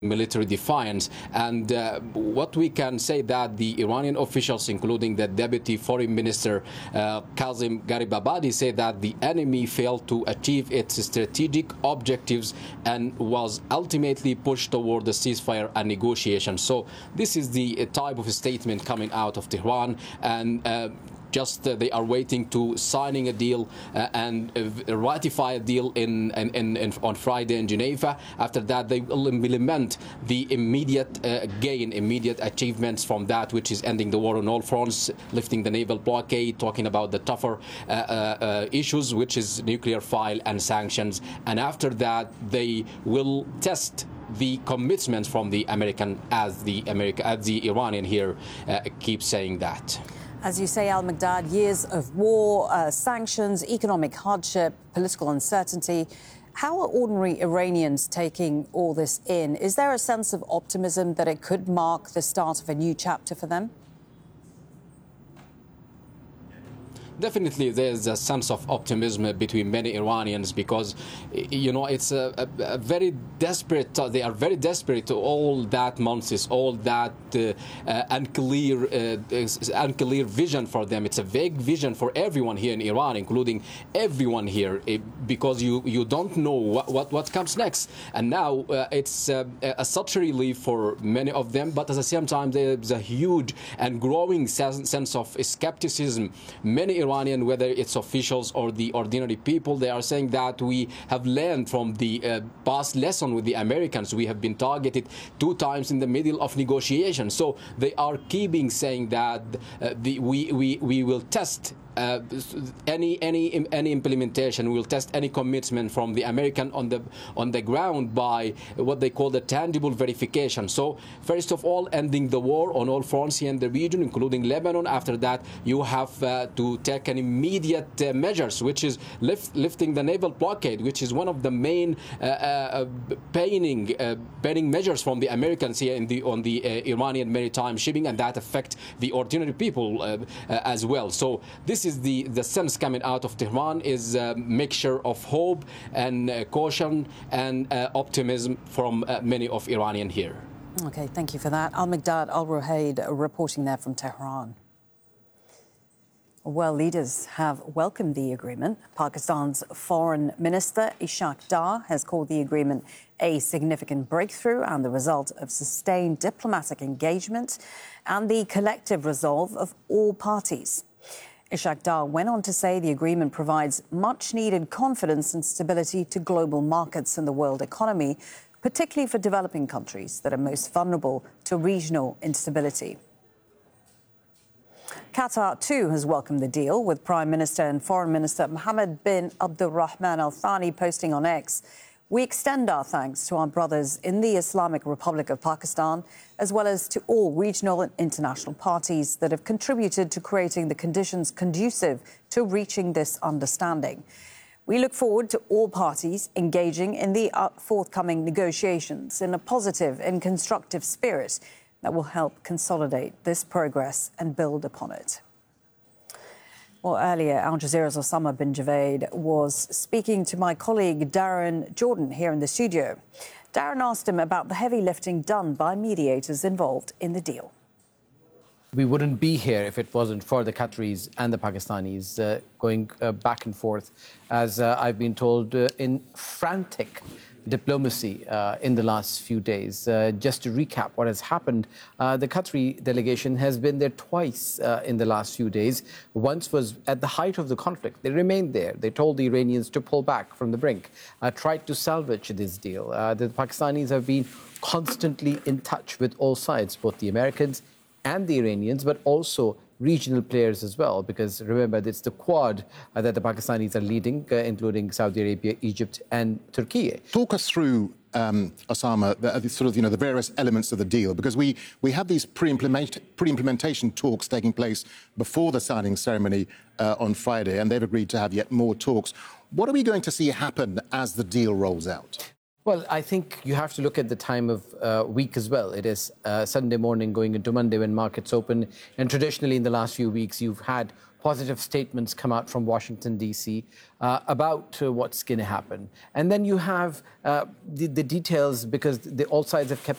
military defiance. And what we can say that the Iranian officials, including the Deputy Foreign Minister Kazim Garibabadi, say that the enemy failed to achieve its strategic objectives and was ultimately pushed toward the ceasefire and negotiation. So this is the type of statement coming out of Tehran, and they are waiting to signing a deal and ratify a deal on Friday in Geneva. After that, they will implement the immediate achievements from that, which is ending the war on all fronts, lifting the naval blockade, talking about the tougher issues, which is nuclear file and sanctions. And after that, they will test the commitments from the American, as the Iranian here keeps saying that. As you say, Al-Migdad, years of war, sanctions, economic hardship, political uncertainty. How are ordinary Iranians taking all this in? Is there a sense of optimism that it could mark the start of a new chapter for them? Definitely, there's a sense of optimism between many Iranians because, it's a very desperate. They are very desperate to all that nonsense, all that unclear vision for them. It's a vague vision for everyone here in Iran, including everyone here, because you don't know what comes next. And now it's such a relief for many of them, but at the same time, there's a huge and growing sense of skepticism. Many Iranian, whether it's officials or the ordinary people, they are saying that we have learned from the past lesson with the Americans. We have been targeted 2 times in the middle of negotiations. So they are keeping saying that we will test any implementation. We'll test any commitment from the American on the ground by what they call the tangible verification. So first of all, ending the war on all fronts here in the region, including Lebanon. After that, you have to take an immediate measures, which is lifting the naval blockade, which is one of the main paining measures from the Americans here on the Iranian maritime shipping, and that affect the ordinary people as well. So this is the sense coming out of Tehran, is a mixture of hope and caution and optimism from many of Iranian here. Okay, thank you for that. Al-Migdad Al-Ruhaid reporting there from Tehran. Well, leaders have welcomed the agreement. Pakistan's Foreign Minister Ishaq Dar has called the agreement a significant breakthrough and the result of sustained diplomatic engagement and the collective resolve of all parties. Ishaq Dar went on to say the agreement provides much-needed confidence and stability to global markets and the world economy, particularly for developing countries that are most vulnerable to regional instability. Qatar, too, has welcomed the deal, with Prime Minister and Foreign Minister Mohammed bin Abdulrahman Al Thani posting on X, "We extend our thanks to our brothers in the Islamic Republic of Pakistan, as well as to all regional and international parties that have contributed to creating the conditions conducive to reaching this understanding. We look forward to all parties engaging in the forthcoming negotiations in a positive and constructive spirit that will help consolidate this progress and build upon it." Well, earlier, Al Jazeera's Osama bin Javaid was speaking to my colleague Darren Jordan here in the studio. Darren asked him about the heavy lifting done by mediators involved in the deal. We wouldn't be here if it wasn't for the Qataris and the Pakistanis going back and forth, as I've been told, in frantic diplomacy in the last few days. Just to recap what has happened, the Qatari delegation has been there twice in the last few days. Once was at the height of the conflict. They remained there. They told the Iranians to pull back from the brink, tried to salvage this deal. The Pakistanis have been constantly in touch with all sides, both the Americans and the Iranians, but also regional players as well, because remember, it's the Quad that the Pakistanis are leading, including Saudi Arabia, Egypt and Turkey. Talk us through, Osama, the various elements of the deal, because we have these pre-implementation talks taking place before the signing ceremony on Friday, and they've agreed to have yet more talks. What are we going to see happen as the deal rolls out? Well, I think you have to look at the time of week as well. It is Sunday morning going into Monday when markets open. And traditionally in the last few weeks, you've had positive statements come out from Washington, D.C. About what's going to happen. And then you have the details, because all sides have kept